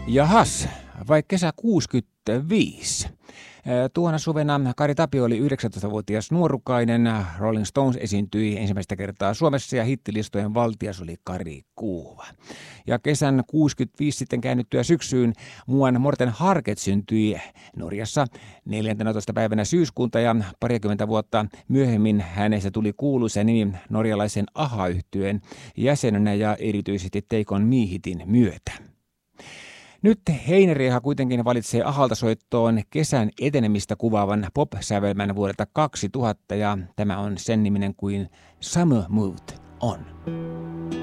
Jahas, vai kesä 65? Tuona suvena Kari Tapio oli 19-vuotias nuorukainen. Rolling Stones esiintyi ensimmäistä kertaa Suomessa ja hittilistojen valtias oli Kari Kuuva. Ja kesän 65 sitten käännyttyä syksyyn muuan Morten Harket syntyi Norjassa 14. päivänä syyskuuta ja parikymmentä vuotta myöhemmin hänestä tuli kuuluisa nimi norjalaisen AHA-yhtyeen jäsenenä ja erityisesti Take On Me-hitin myötä. Nyt Heineriha kuitenkin valitsee Ahalta soittoon kesän etenemistä kuvaavan pop-sävelmän vuodelta 2000 ja tämä on sen niminen kuin Summer Moved On.